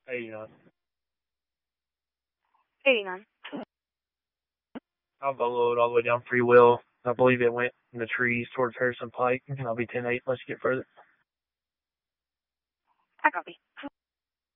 89. 89. I'll load all the way down Free Will. I believe it went in the trees towards Harrison Pike, and I'll be 10-8 unless you get further. I copy.